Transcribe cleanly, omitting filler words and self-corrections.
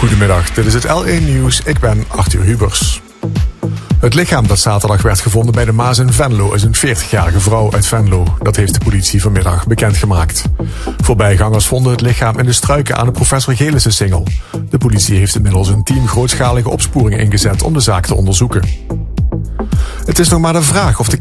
Goedemiddag, dit is het L1 Nieuws. Ik ben Arthur Hubers. Het lichaam dat zaterdag werd gevonden bij de Maas in Venlo is een 40-jarige vrouw uit Venlo. Dat heeft de politie vanmiddag bekendgemaakt. Voorbijgangers vonden het lichaam in de struiken aan de Professor Gelissensingel. De politie heeft inmiddels een team grootschalige opsporing ingezet om de zaak te onderzoeken. Het is nog maar de vraag of de